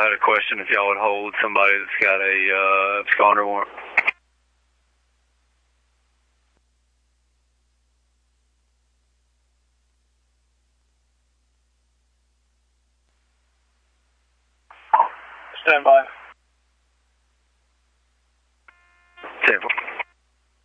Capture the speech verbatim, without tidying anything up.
had a question if y'all would hold somebody that's got a uh, absconder warrant. Stand by. ten four.